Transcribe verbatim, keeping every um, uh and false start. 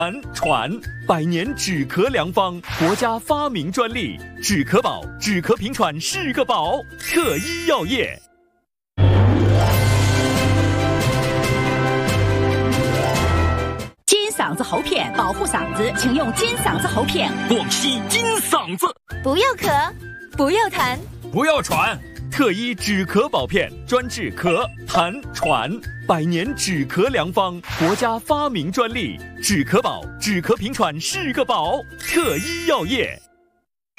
痰喘，百年止咳良方，国家发明专利，止咳宝，止咳平喘是个宝。特医药业。 金嗓子喉片保护嗓子，请用金嗓子喉片。 广西金嗓子， 不要咳，不要痰， 不要喘。特医止咳宝片，专治咳、痰、喘，百年止咳良方，国家发明专利，止咳宝，止咳平喘是个宝。特医药业。